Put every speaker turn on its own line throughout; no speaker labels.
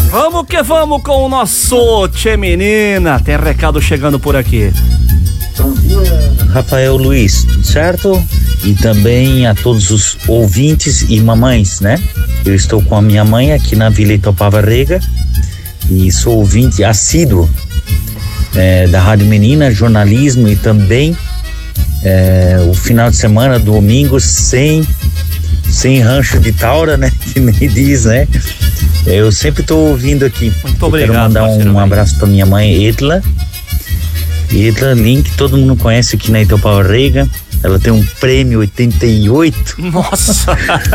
Vamos que vamos com o nosso Tchê Menina. Tem recado chegando por aqui.
Bom dia, Rafael Luiz, tudo certo? E também a todos os ouvintes e mamães, né? Eu estou com a minha mãe aqui na Vila Itopava Rega e sou ouvinte assíduo da Rádio Menina, jornalismo e também o final de semana, domingo, sem rancho de taura, né? Que nem diz, né? Eu sempre estou ouvindo aqui.
Muito obrigado.
Quero mandar um abraço para minha mãe, Edla Link, todo mundo conhece aqui na Itopava Rega. Ela tem um prêmio 88.
Nossa!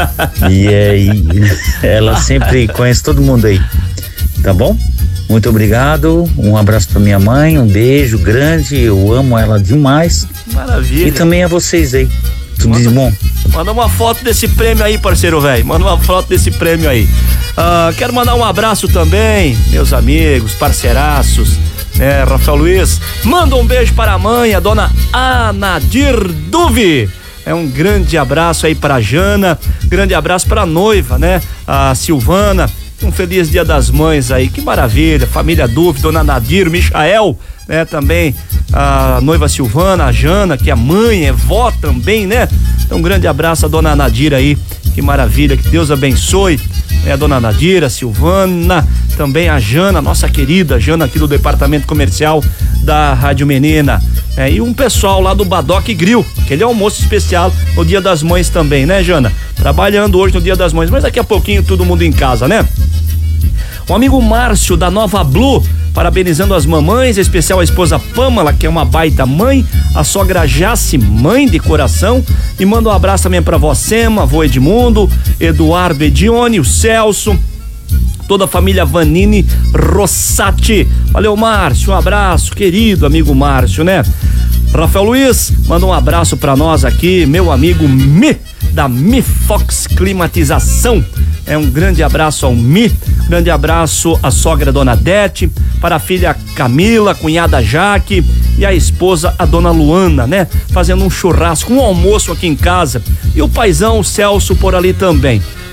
E ela sempre conhece todo mundo aí. Tá bom? Muito obrigado. Um abraço pra minha mãe, um beijo grande. Eu amo ela demais.
Maravilha.
E também a vocês aí. Tudo de bom.
Manda uma foto desse prêmio aí, parceiro velho. Manda uma foto desse prêmio aí. Quero mandar um abraço também, meus amigos, parceiraços. Rafael Luiz, manda um beijo para a mãe, a dona Anadir Duve. Um grande abraço aí para a Jana, grande abraço para a noiva, né? A Silvana. Um feliz Dia das Mães aí, que maravilha. Família Duve, dona Nadir, Michael, né? Também a noiva Silvana, a Jana, que é mãe, é vó também, né? Então um grande abraço a dona Nadir aí, que maravilha, que Deus abençoe. A dona Nadir, a Silvana, também a Jana, nossa querida Jana aqui do departamento comercial da Rádio Menina. E um pessoal lá do Badoc Grill, aquele almoço especial no Dia das Mães também, né, Jana? Trabalhando hoje no Dia das Mães, mas daqui a pouquinho todo mundo em casa, né? O amigo Márcio da Nova Blue, parabenizando as mamães, em especial a esposa Pâmela, que é uma baita mãe, a sogra Jace, mãe de coração, e manda um abraço também pra vó Sema, vô Edmundo, Eduardo Edione, o Celso, toda a família Vanini Rossati. Valeu, Márcio, um abraço, querido amigo Márcio, né? Rafael Luiz, manda um abraço pra nós aqui, meu amigo da Fox Climatização. Um grande abraço ao grande abraço à sogra Dona Dete, para a filha Camila, cunhada Jaque e a esposa a Dona Luana, né? Fazendo um churrasco, um almoço aqui em casa. E o paizão Celso por ali também.